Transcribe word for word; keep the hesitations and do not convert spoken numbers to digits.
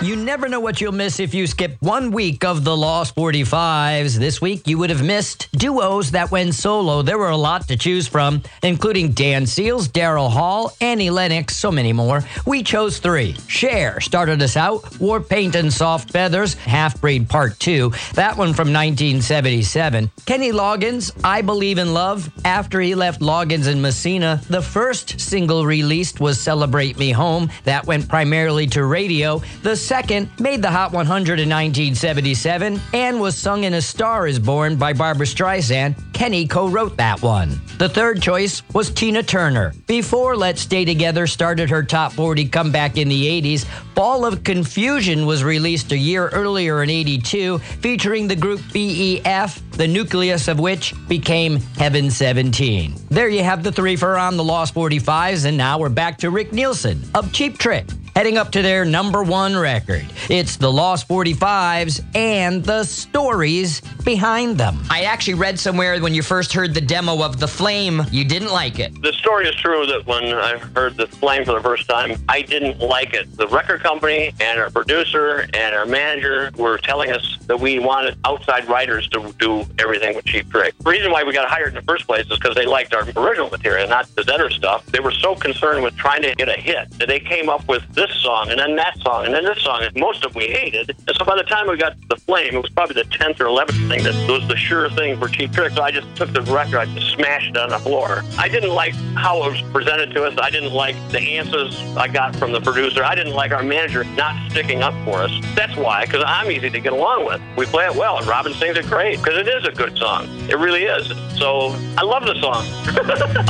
You never know what you'll miss if you skip one week of the Lost forty-fives. This week, you would have missed duos that went solo. There were a lot to choose from, including Dan Seals, Daryl Hall, Annie Lennox, so many more. We chose three. Cher started us out, War Paint and Soft Feathers, Half-Breed Part two, that one from nineteen seventy-seven. Kenny Loggins, I Believe in Love. After he left Loggins and Messina, the first single released was Celebrate Me Home. That went primarily to radio. The second made the Hot one hundred in nineteen seventy-seven and was sung in A Star Is Born by Barbra Streisand. Kenny co-wrote that one. The third choice was Tina Turner. Before Let's Stay Together started her top forty comeback in the eighties, Ball of Confusion was released a year earlier in eighty-two, featuring the group B E F, the nucleus of which became Heaven seventeen. There you have the three for On the Lost forty-fives, and now we're back to Rick Nielsen of Cheap Trick, heading up to their number one record. It's the Lost forty-fives and the stories behind them. I actually read somewhere when you first heard the demo of The Flame, you didn't like it. The story is true that when I heard The Flame for the first time, I didn't like it. The record company and our producer and our manager were telling us that we wanted outside writers to do everything with Cheap Trick. The reason why we got hired in the first place is because they liked our original material, not the Zetter stuff. They were so concerned with trying to get a hit that they came up with this song and then that song and then this song, and most of them we hated. And so by the time we got to The Flame, it was probably the tenth or eleventh thing that was the sure thing for Cheap Trick. So I just took the record, I just smashed it on the floor. I didn't like how it was presented to us. I didn't like the answers I got from the producer. I didn't like our manager not sticking up for us. That's why, because I'm easy to get along with. We play it well, and Robin sings it great, because it is a good song. It really is. So I love the song.